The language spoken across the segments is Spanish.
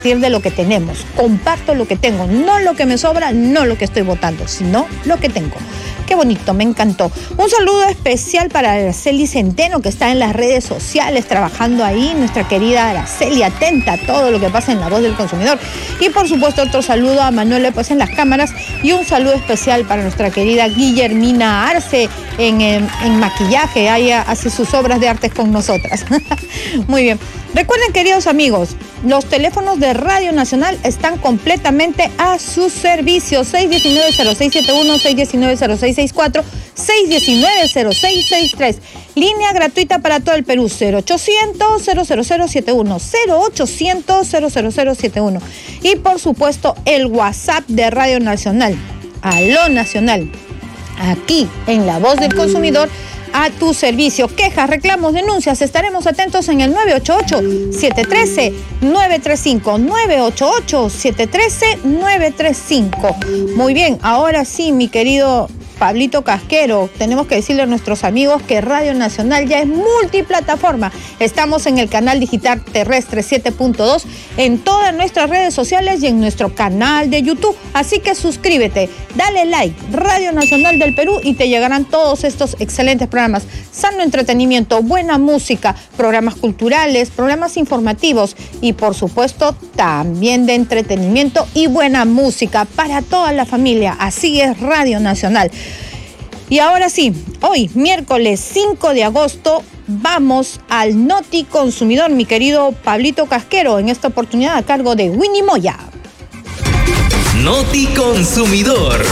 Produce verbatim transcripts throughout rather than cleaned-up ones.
de lo que tenemos. Comparto lo que tengo, no lo que me sobra, no lo que estoy votando, sino lo que tengo. Qué bonito, me encantó. Un saludo especial para Araceli Centeno, que está en las redes sociales trabajando ahí. Nuestra querida Araceli, atenta a todo lo que pasa en La Voz del Consumidor. Y por supuesto otro saludo a Manuel López en las cámaras y un saludo especial para nuestra querida Guillermina Arce en, en, en maquillaje. Ella hace sus obras de arte con nosotras. Muy bien. Recuerden, queridos amigos, los teléfonos de Radio Nacional están completamente a su servicio. seis uno nueve, cero seis siete uno, seis uno nueve, cero seis seis cuatro, seis uno nueve, cero seis seis tres. Línea gratuita para todo el Perú, cero ochocientos, cero cero cero siete uno, cero ochocientos, cero cero cero siete uno. Y por supuesto el WhatsApp de Radio Nacional, Aló Nacional, aquí en La Voz del Consumidor, a tu servicio. Quejas, reclamos, denuncias. Estaremos atentos en el nueve ocho ocho, siete uno tres, nueve tres cinco. nueve ocho ocho, siete uno tres, nueve tres cinco. Muy bien, ahora sí, mi querido Pablito Casquero, tenemos que decirle a nuestros amigos que Radio Nacional ya es multiplataforma. Estamos en el canal digital terrestre siete punto dos, en todas nuestras redes sociales y en nuestro canal de YouTube. Así que suscríbete, dale like, Radio Nacional del Perú, y te llegarán todos estos excelentes programas. Sano entretenimiento, buena música, programas culturales, programas informativos y por supuesto también de entretenimiento y buena música para toda la familia. Así es Radio Nacional. Y ahora sí, hoy, miércoles cinco de agosto, vamos al Noti Consumidor, mi querido Pablito Casquero, en esta oportunidad a cargo de Winnie Moya. Noti Consumidor.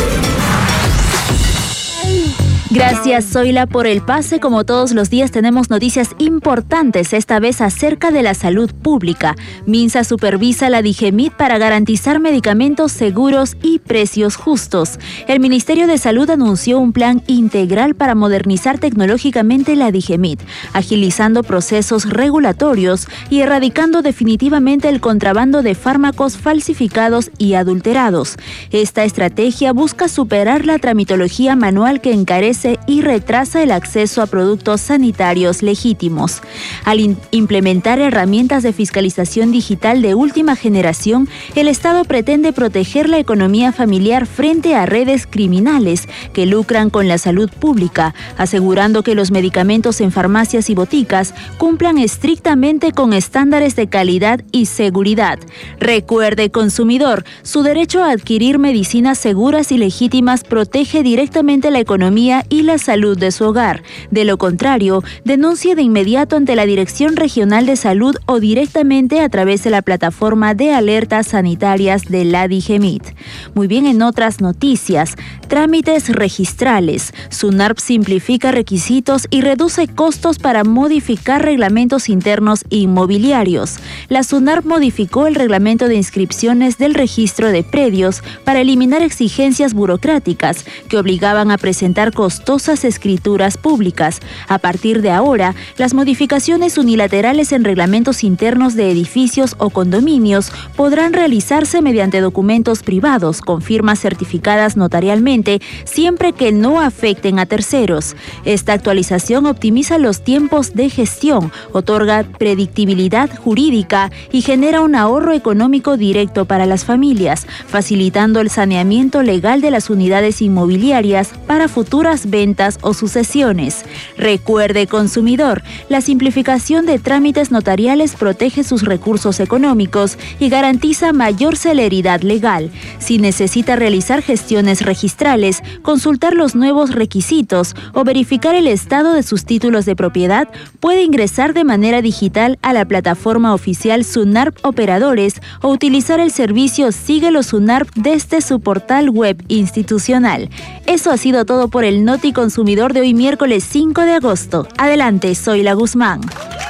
Gracias, Zoila, por el pase. Como todos los días tenemos noticias importantes, esta vez acerca de la salud pública. Minsa supervisa la Digemit para garantizar medicamentos seguros y precios justos. El Ministerio de Salud anunció un plan integral para modernizar tecnológicamente la Digemit, agilizando procesos regulatorios y erradicando definitivamente el contrabando de fármacos falsificados y adulterados. Esta estrategia busca superar la tramitología manual que encarece y retrasa el acceso a productos sanitarios legítimos. Al in- implementar herramientas de fiscalización digital de última generación, el Estado pretende proteger la economía familiar frente a redes criminales que lucran con la salud pública, asegurando que los medicamentos en farmacias y boticas cumplan estrictamente con estándares de calidad y seguridad. Recuerde, consumidor, su derecho a adquirir medicinas seguras y legítimas protege directamente la economía y la salud de su hogar. De lo contrario, denuncie de inmediato ante la Dirección Regional de Salud o directamente a través de la plataforma de alertas sanitarias de la Digemit. Muy bien, en otras noticias, trámites registrales. SUNARP simplifica requisitos y reduce costos para modificar reglamentos internos inmobiliarios. La SUNARP modificó el reglamento de inscripciones del registro de predios para eliminar exigencias burocráticas que obligaban a presentar costosas escrituras públicas. A partir de ahora, las modificaciones unilaterales en reglamentos internos de edificios o condominios podrán realizarse mediante documentos privados con firmas certificadas notarialmente, siempre que no afecten a terceros. Esta actualización optimiza los tiempos de gestión, otorga predictibilidad jurídica y genera un ahorro económico directo para las familias, facilitando el saneamiento legal de las unidades inmobiliarias para futuras ventas o sucesiones. Recuerde, consumidor, la simplificación de trámites notariales protege sus recursos económicos y garantiza mayor celeridad legal. Si necesita realizar gestiones registrales, consultar los nuevos requisitos o verificar el estado de sus títulos de propiedad, puede ingresar de manera digital a la plataforma oficial SUNARP Operadores o utilizar el servicio Síguelo SUNARP desde su portal web institucional. Eso ha sido todo por el Noti Consumidor de hoy miércoles cinco de agosto. Adelante, Zoila Guzmán.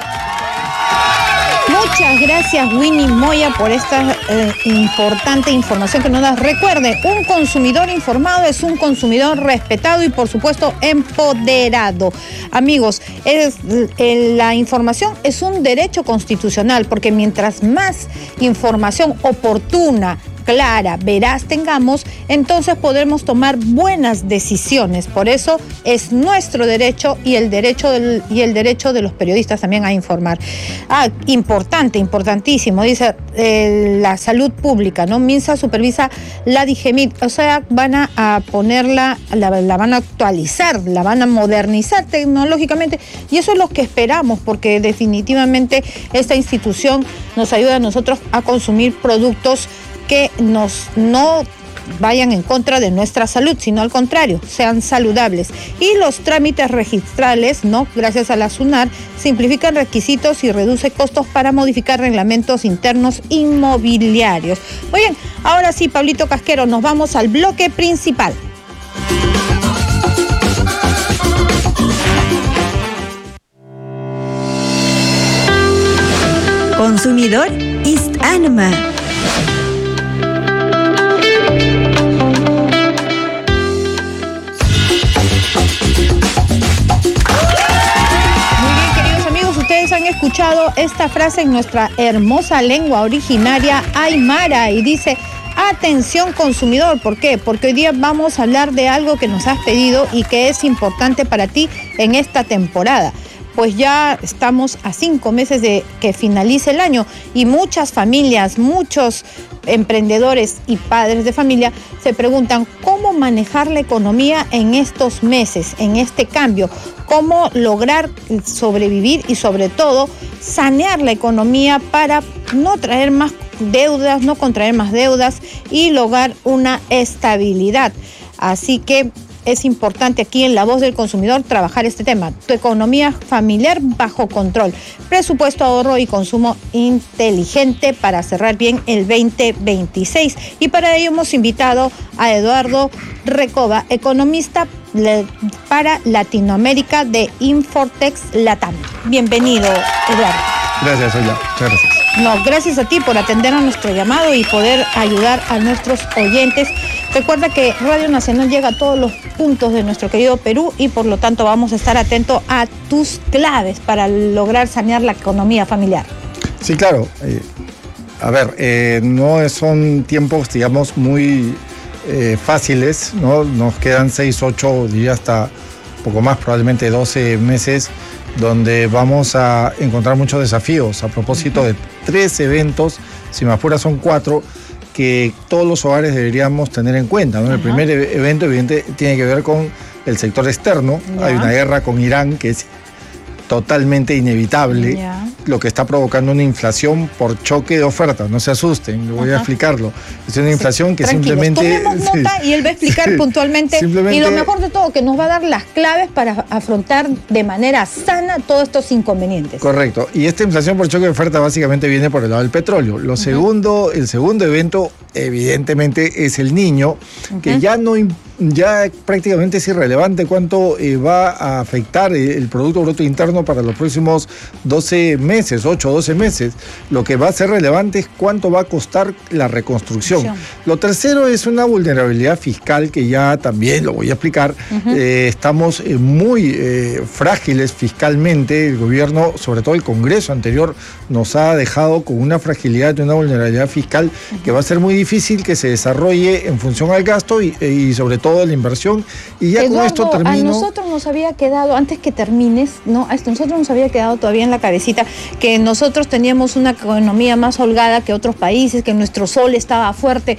Muchas gracias, Winnie Moya, por esta eh, importante información que nos das. Recuerde, un consumidor informado es un consumidor respetado y, por supuesto, empoderado. Amigos, es, eh, la información es un derecho constitucional, porque mientras más información oportuna, clara, veraz tengamos, entonces podremos tomar buenas decisiones. Por eso es nuestro derecho y el derecho del, y el derecho de los periodistas también a informar. Ah, importante, importantísimo, dice eh, la salud pública, ¿no? MINSA supervisa la DIGEMIT, o sea, van a, a ponerla, la, la van a actualizar, la van a modernizar tecnológicamente, y eso es lo que esperamos, porque definitivamente esta institución nos ayuda a nosotros a consumir productos que nos no vayan en contra de nuestra salud, sino al contrario, sean saludables. Y los trámites registrales, ¿no? Gracias a la SUNAR, simplifican requisitos y reduce costos para modificar reglamentos internos inmobiliarios. Muy bien, ahora sí, Pablito Casquero, nos vamos al bloque principal. Consumidor East Anima. Ustedes han escuchado esta frase en nuestra hermosa lengua originaria aymara y dice: atención consumidor. ¿Por qué? Porque hoy día vamos a hablar de algo que nos has pedido y que es importante para ti en esta temporada. Pues ya estamos a cinco meses de que finalice el año y muchas familias, muchos emprendedores y padres de familia se preguntan cómo manejar la economía en estos meses, en este cambio, cómo lograr sobrevivir y sobre todo sanear la economía para no traer más deudas, no contraer más deudas y lograr una estabilidad. Así que es importante aquí en La Voz del Consumidor trabajar este tema. Tu economía familiar bajo control. Presupuesto, ahorro y consumo inteligente para cerrar bien el veinte veintiséis. Y para ello hemos invitado a Eduardo Recoba, economista para Latinoamérica de Infortex Latam. Bienvenido, Eduardo. Gracias, Oya. Muchas gracias. No, gracias a ti por atender a nuestro llamado y poder ayudar a nuestros oyentes. Recuerda que Radio Nacional llega a todos los puntos de nuestro querido Perú y por lo tanto vamos a estar atentos a tus claves para lograr sanear la economía familiar. Sí, claro. Eh, a ver, eh, no son tiempos, digamos, muy eh, fáciles, ¿no? Nos quedan seis, ocho, diría hasta poco más, probablemente doce meses, donde vamos a encontrar muchos desafíos a propósito de tres eventos, si me apuras son cuatro, que todos los hogares deberíamos tener en cuenta, ¿no? El primer evento, evidentemente, tiene que ver con el sector externo. Ya. Hay una guerra con Irán que es totalmente inevitable, ya. Lo que está provocando una inflación por choque de ofertas. No se asusten, voy Ajá. a explicarlo. Es una inflación sí, que simplemente... Tomemos nota sí, y él va a explicar sí, puntualmente. Y lo mejor de todo, que nos va a dar las claves para afrontar de manera sana todos estos inconvenientes. Correcto. Y esta inflación por choque de ofertas básicamente viene por el lado del petróleo. Lo uh-huh. segundo, el segundo evento, evidentemente, es el Niño, uh-huh. que ya no ya prácticamente es irrelevante cuánto eh, va a afectar el Producto Bruto Interno para los próximos doce meses, ocho o doce meses. Lo que va a ser relevante es cuánto va a costar la reconstrucción. Sí. Lo tercero es una vulnerabilidad fiscal que ya también lo voy a explicar. Uh-huh. Eh, estamos eh, muy eh, frágiles fiscalmente. El gobierno, sobre todo el Congreso anterior, nos ha dejado con una fragilidad y una vulnerabilidad fiscal uh-huh. que va a ser muy difícil que se desarrolle en función al gasto y, y sobre todo de la inversión. Y ya Eduardo, con esto termino. A nosotros nos había quedado, antes que termines, ¿no? A nosotros nos había quedado todavía en la cabecita que nosotros teníamos una economía más holgada que otros países, que nuestro sol estaba fuerte.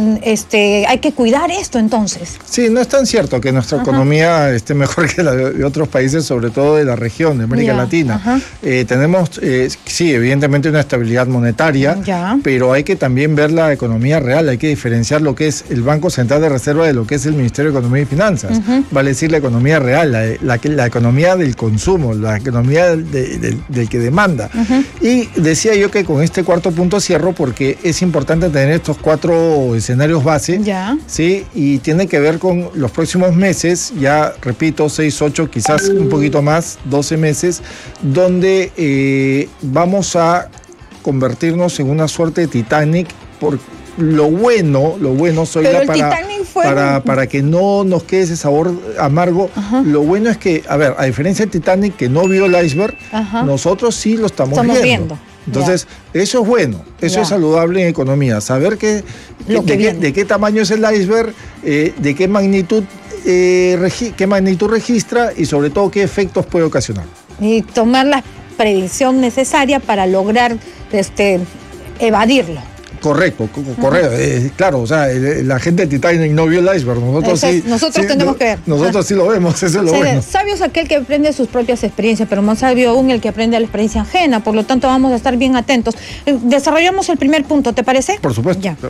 Este, hay que cuidar esto entonces. Sí, no es tan cierto que nuestra Ajá. economía esté mejor que la de otros países, sobre todo de la región de América ya. Latina. Eh, tenemos, eh, sí, evidentemente una estabilidad monetaria, ya. pero hay que también ver la economía real, hay que diferenciar lo que es el Banco Central de Reserva de lo que es el Ministerio de Economía y Finanzas. Uh-huh. Vale decir la economía real, la, la, la economía del consumo, la economía del, del, del que demanda. Uh-huh. Y decía yo que con este cuarto punto cierro porque es importante tener estos cuatro escenarios base, ya. ¿sí? Y tiene que ver con los próximos meses, ya repito, seis, ocho, quizás un poquito más, doce meses, donde eh, vamos a convertirnos en una suerte de Titanic por lo bueno, lo bueno soy la para, para, para que no nos quede ese sabor amargo. Ajá. Lo bueno es que, a ver, a diferencia del Titanic que no vio el iceberg, Ajá. nosotros sí lo estamos, estamos viendo. viendo. Entonces, ya. eso es bueno, eso ya. es saludable en economía. Saber que, Lo que de, qué, de qué tamaño es el iceberg, eh, de qué magnitud, eh, regi qué magnitud registra y sobre todo qué efectos puede ocasionar. Y tomar la previsión necesaria para lograr este, evadirlo. Correcto, correcto. Eh, claro, o sea, la gente de Titanic no vio el iceberg. Nosotros es, sí. Nosotros sí, tenemos no, que ver. Nosotros sí lo vemos, eso es lo o sea, bueno. Sabio es aquel que aprende sus propias experiencias, pero más sabio aún el que aprende a la experiencia ajena. Por lo tanto, vamos a estar bien atentos. Desarrollamos el primer punto, ¿te parece? Por supuesto. Ya.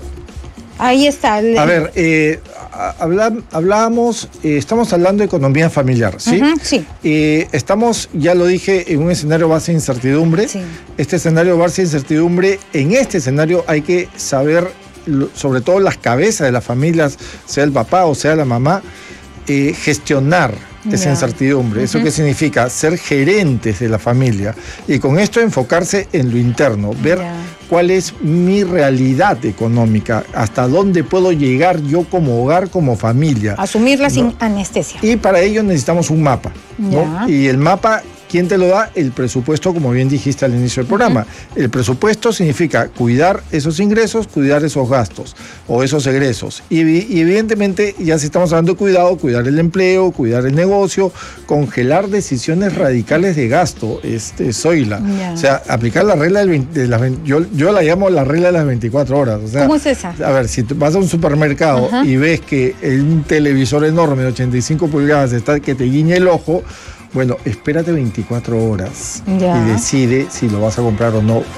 Ahí está. A ver, eh, habla, hablábamos, eh, estamos hablando de economía familiar, ¿sí? Uh-huh, sí. Eh, estamos, ya lo dije, en un escenario base de incertidumbre. Sí. Este escenario base de incertidumbre, en este escenario hay que saber, sobre todo las cabezas de las familias, sea el papá o sea la mamá, eh, gestionar esa yeah. incertidumbre. ¿Eso uh-huh. qué significa? Ser gerentes de la familia y con esto enfocarse en lo interno, ver yeah. cuál es mi realidad económica, hasta dónde puedo llegar yo como hogar, como familia. Asumirla ¿no? sin anestesia. Y para ello necesitamos un mapa, yeah. ¿no? Y el mapa, ¿quién te lo da? El presupuesto, como bien dijiste al inicio del programa. Uh-huh. El presupuesto significa cuidar esos ingresos, cuidar esos gastos o esos egresos. Y, y evidentemente, ya si estamos hablando de cuidado, cuidar el empleo, cuidar el negocio, congelar decisiones radicales de gasto, este, Zoila. Yeah. O sea, aplicar la regla del veinte, de las veinte, yo, yo la llamo la regla de las veinticuatro horas. O sea, ¿cómo es esa? A ver, si vas a un supermercado uh-huh. y ves que un televisor enorme de ochenta y cinco pulgadas está que te guiñe el ojo, bueno, espérate veinticuatro horas ya. y decide si lo vas a comprar o no.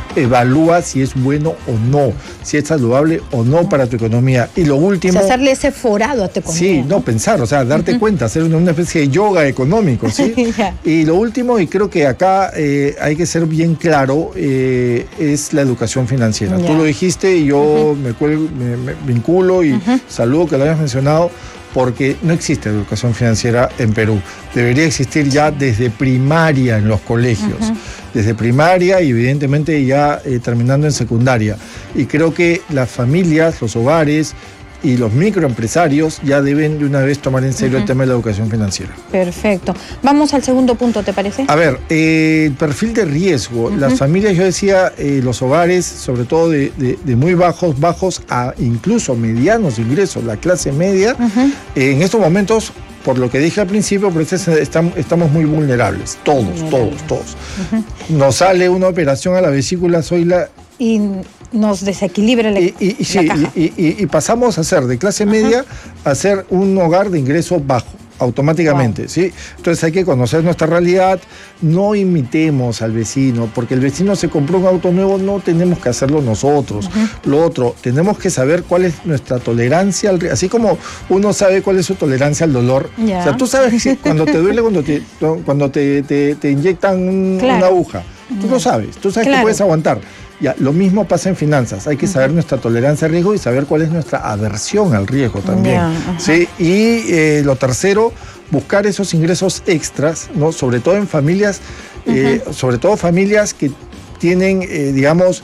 Evalúa si es bueno o no, si es saludable o no para tu economía. Y lo último... O sea, hacerle ese forado a tu economía. Sí, no, pensar, o sea, darte uh-huh. cuenta, hacer una, una especie de yoga económico, ¿sí? yeah. Y lo último, y creo que acá eh, hay que ser bien claro, eh, es la educación financiera. Yeah. Tú lo dijiste y yo uh-huh. me, cuelgo, me, me vinculo y uh-huh. saludo que lo hayas mencionado, porque no existe educación financiera en Perú. Debería existir ya desde primaria en los colegios, uh-huh. desde primaria y evidentemente ya eh, terminando en secundaria. Y creo que las familias, los hogares y los microempresarios ya deben de una vez tomar en serio uh-huh. el tema de la educación financiera. Perfecto. Vamos al segundo punto, ¿te parece? A ver, eh, el perfil de riesgo. Uh-huh. Las familias, yo decía, eh, los hogares, sobre todo de, de, de muy bajos, bajos a incluso medianos ingresos, la clase media, uh-huh. eh, en estos momentos, por lo que dije al principio, pues estamos, estamos muy vulnerables, todos, vulnerables. todos, todos. Uh-huh. Nos sale una operación a la vesícula, Zoila, y nos desequilibra la, y, y, y, sí, la caja. Y, y, y pasamos a ser de clase media Ajá. a ser un hogar de ingreso bajo, automáticamente, wow. ¿sí? Entonces hay que conocer nuestra realidad, no imitemos al vecino, porque el vecino se compró un auto nuevo, no tenemos que hacerlo nosotros. Uh-huh. Lo otro, tenemos que saber cuál es nuestra tolerancia al riesgo, así como uno sabe cuál es su tolerancia al dolor. Yeah. O sea, tú sabes que cuando te duele, cuando te, cuando te, te, te inyectan un, claro. una aguja, tú lo sabes, tú sabes claro. que puedes aguantar. Ya, lo mismo pasa en finanzas, hay que saber uh-huh. nuestra tolerancia al riesgo y saber cuál es nuestra aversión al riesgo también. Yeah, uh-huh. ¿sí? Y eh, lo tercero, buscar esos ingresos extras, ¿no? Sobre todo en familias, uh-huh. eh, sobre todo familias que tienen, eh, digamos,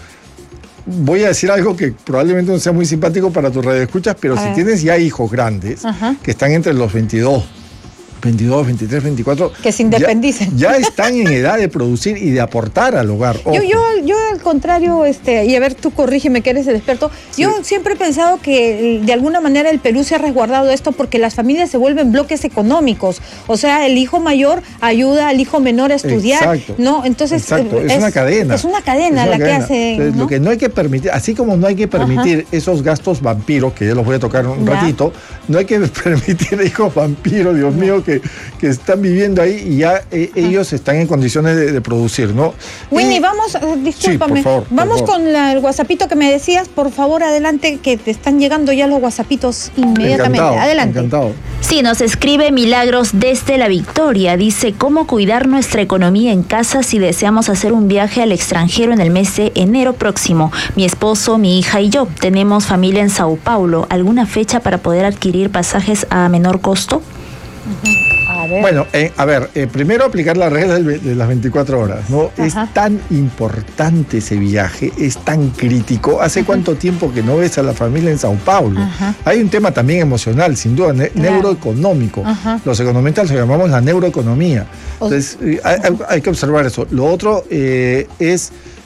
voy a decir algo que probablemente no sea muy simpático para tus radioescuchas, pero a si ver. tienes ya hijos grandes, uh-huh. que están entre los veintidós, veintidós, veintitrés, veinticuatro, que se independicen. Ya, ya están en edad de producir y de aportar al hogar. Yo, yo, yo al contrario, este, y a ver, tú corrígeme que eres el experto, sí. yo siempre he pensado que de alguna manera el Perú se ha resguardado esto porque las familias se vuelven bloques económicos. O sea, el hijo mayor ayuda al hijo menor a estudiar. Exacto. ¿No? Entonces, Exacto. Es, es una cadena. Es una cadena es una la cadena. que hace. Entonces, ¿no? Lo que no hay que permitir, así como no hay que permitir Ajá. esos gastos vampiros, que ya los voy a tocar un ya. ratito, no hay que permitir hijos vampiros, Dios ya. mío, que, que están viviendo ahí y ya eh, ellos están en condiciones de, de producir, ¿no? Winnie, y, vamos, uh, discúlpame, sí, por favor, por vamos favor. con la, el WhatsAppito que me decías, por favor, adelante, que te están llegando ya los WhatsAppitos inmediatamente. Encantado, adelante. Encantado. Sí, nos escribe Milagros desde La Victoria, dice, ¿cómo cuidar nuestra economía en casa si deseamos hacer un viaje al extranjero en el mes de enero próximo? Mi esposo, mi hija y yo tenemos familia en Sao Paulo, ¿alguna fecha para poder adquirir pasajes a menor costo? Uh-huh. A ver. Bueno, eh, a ver, eh, primero aplicar la regla de las veinticuatro horas, ¿no? Ajá. Es tan importante ese viaje, es tan crítico. ¿Hace Ajá. cuánto tiempo que no ves a la familia en Sao Paulo? Ajá. Hay un tema también emocional, sin duda, ne- claro. neuroeconómico. Ajá. Los economistas lo llamamos la neuroeconomía. Entonces, eh, hay, hay que observar eso. Lo otro eh, es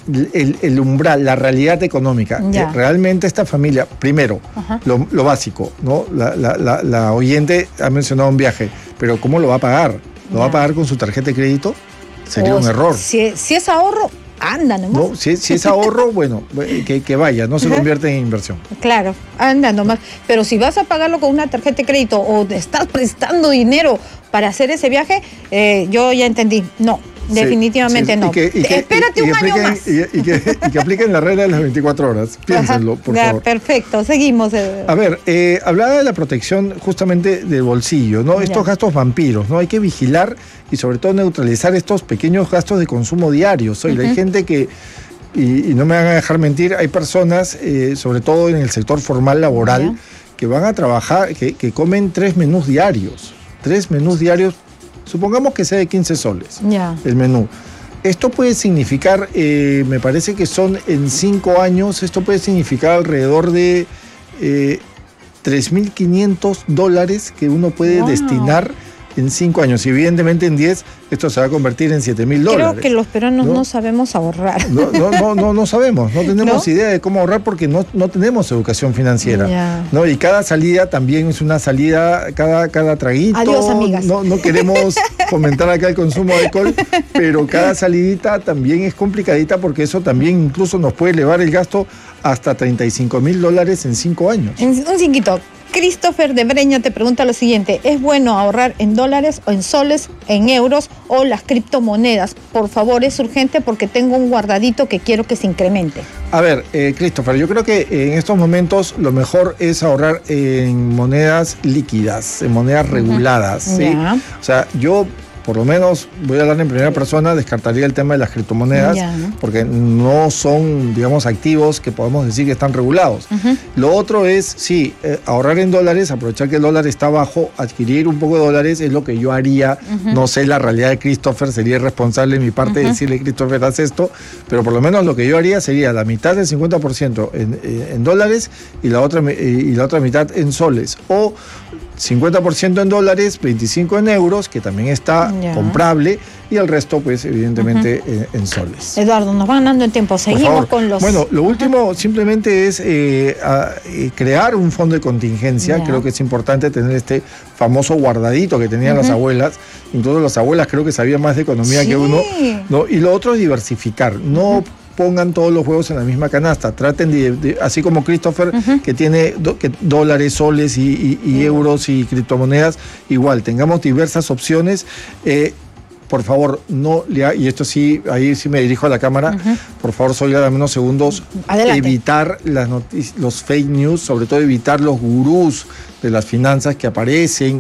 el, el umbral, la realidad económica. Eh, realmente esta familia, primero, lo, lo básico, ¿no? La, la, la, la oyente ha mencionado un viaje, pero ¿cómo lo va a pagar? ¿Lo ya. va a pagar con su tarjeta de crédito? Sería o un error. Si, si es ahorro, anda nomás. No, si, si es ahorro, bueno, que, que vaya, no se convierte en inversión. Claro, anda nomás. Pero si vas a pagarlo con una tarjeta de crédito o te estás prestando dinero para hacer ese viaje, eh, yo ya entendí, no. Definitivamente sí, sí. no. Y que, y que, Espérate y, un y año apliquen, más. Y, y, que, y que apliquen la regla de las veinticuatro horas. Piénsenlo, Ajá, por ya, favor. Perfecto, seguimos. A ver, eh, hablaba de la protección justamente del bolsillo, ¿no? Estos ya. gastos vampiros, ¿no? Hay que vigilar y sobre todo neutralizar estos pequeños gastos de consumo diarios. Uh-huh. Hay gente que, y, y no me van a dejar mentir, hay personas, eh, sobre todo en el sector formal laboral, ya. que van a trabajar, que, que comen tres menús diarios. Tres menús diarios. Supongamos que sea de quince soles yeah. el menú. Esto puede significar, eh, me parece que son en cinco años, esto puede significar alrededor de eh, tres mil quinientos dólares que uno puede wow. destinar en cinco años. Y evidentemente en diez esto se va a convertir en siete mil dólares. Creo que los peruanos ¿no? no sabemos ahorrar. No, no, no, no, no sabemos, no tenemos ¿No? idea de cómo ahorrar porque no, no tenemos educación financiera. Yeah. ¿no? Y cada salida también es una salida, cada, cada traguito. Adiós, amigas. No, no queremos fomentar acá el consumo de alcohol, pero cada salidita también es complicadita porque eso también incluso nos puede elevar el gasto hasta treinta y cinco mil dólares en cinco años. Un cinquito. Christopher de Breña te pregunta lo siguiente, ¿es bueno ahorrar en dólares o en soles, en euros o las criptomonedas? Por favor, es urgente porque tengo un guardadito que quiero que se incremente. A ver, eh, Christopher, yo creo que en estos momentos lo mejor es ahorrar en monedas líquidas, en monedas reguladas. Uh-huh. ¿sí? Yeah. O sea, yo... por lo menos, voy a hablar en primera persona, descartaría el tema de las criptomonedas, ya, ¿no? porque no son, digamos, activos que podemos decir que están regulados. Uh-huh. Lo otro es, sí, eh, ahorrar en dólares, aprovechar que el dólar está bajo, adquirir un poco de dólares, es lo que yo haría. Uh-huh. No sé la realidad de Christopher, sería irresponsable de mi parte uh-huh. decirle, Christopher, haz esto, pero por lo menos lo que yo haría sería la mitad del cincuenta por ciento en, en dólares y la, otra, y la otra mitad en soles. O cincuenta por ciento en dólares, veinticinco por ciento en euros, que también está yeah. comprable, y el resto, pues, evidentemente, uh-huh. en, en soles. Eduardo, nos van dando el tiempo. Seguimos con los... Bueno, lo último uh-huh. simplemente es eh, a, eh, crear un fondo de contingencia. Yeah. Creo que es importante tener este famoso guardadito que tenían uh-huh. las abuelas. Incluso las abuelas creo que sabían más de economía sí. que uno. ¿no? Y lo otro es diversificar. No... Uh-huh. pongan todos los huevos en la misma canasta, traten de, de así como Christopher, uh-huh. que tiene do, que dólares, soles y, y, y uh-huh. euros y criptomonedas, igual, tengamos diversas opciones. Eh, por favor, no le y esto sí, ahí sí me dirijo a la cámara, uh-huh. por favor, Zoila, dame unos segundos. Adelante. Evitar las noticias, los fake news, sobre todo evitar los gurús de las finanzas que aparecen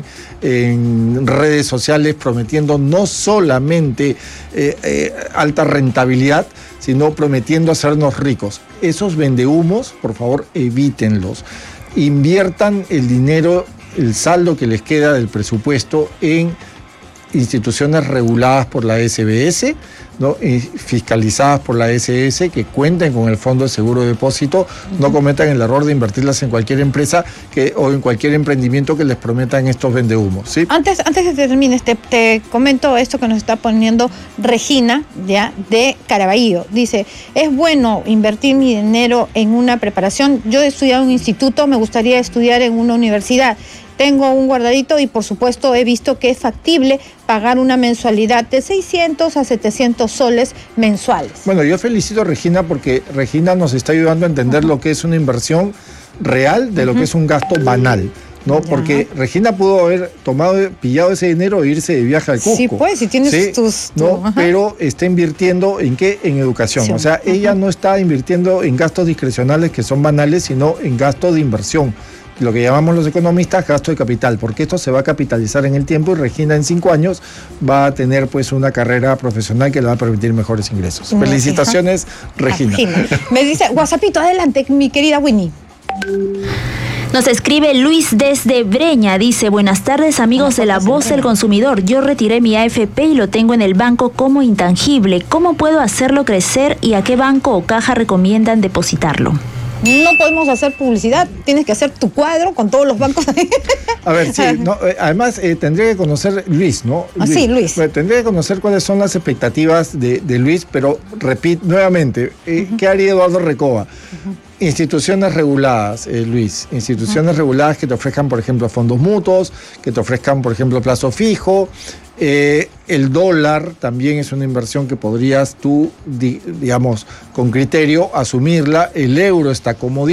en redes sociales prometiendo no solamente eh, eh, alta rentabilidad, sino prometiendo hacernos ricos. Esos vendehumos, por favor, evítenlos. Inviertan el dinero, el saldo que les queda del presupuesto en instituciones reguladas por la S B S, ¿no? y fiscalizadas por la S S, que cuenten con el Fondo de Seguro de Depósito, uh-huh. no cometan el error de invertirlas en cualquier empresa que, o en cualquier emprendimiento que les prometan estos vendehumos. ¿sí? Antes, antes de que termines, te, te comento esto que nos está poniendo Regina, ya, de Caraballo. Dice, es bueno invertir mi dinero en una preparación. Yo he estudiado en un instituto, me gustaría estudiar en una universidad. Tengo un guardadito y por supuesto he visto que es factible pagar una mensualidad de seiscientos a setecientos soles mensuales. Bueno, yo felicito a Regina porque Regina nos está ayudando a entender uh-huh. lo que es una inversión real de uh-huh. lo que es un gasto banal. ¿no? Ya. Porque Regina pudo haber tomado, pillado ese dinero e irse de viaje al Cusco. Sí, pues, si tienes ¿sí? tus... Tu, ¿no? Pero está invirtiendo ¿en qué? En educación. Sí. O sea, uh-huh. ella no está invirtiendo en gastos discrecionales que son banales, sino en gastos de inversión. Lo que llamamos los economistas gasto de capital, porque esto se va a capitalizar en el tiempo y Regina en cinco años va a tener pues una carrera profesional que le va a permitir mejores ingresos. No, felicitaciones, ajá. Regina. Regina. Me dice, WhatsAppito, adelante, mi querida Winnie. Nos escribe Luis desde Breña, dice, buenas tardes amigos de La Voz del Consumidor, yo retiré mi A F P y lo tengo en el banco como intangible, ¿cómo puedo hacerlo crecer y a qué banco o caja recomiendan depositarlo? No podemos hacer publicidad, tienes que hacer tu cuadro con todos los bancos ahí. A ver, sí, no, eh, además eh, tendría que conocer Luis, ¿no? Ah, sí, Luis. Luis. Tendría que conocer cuáles son las expectativas de, de Luis, pero repito nuevamente, eh, uh-huh. ¿qué haría Eduardo Recoba? Uh-huh. Instituciones reguladas, eh, Luis, instituciones uh-huh. reguladas que te ofrezcan, por ejemplo, fondos mutuos, que te ofrezcan, por ejemplo, plazo fijo. Eh, el dólar también es una inversión que podrías tú, di, digamos, con criterio, asumirla. El euro está comodísimo.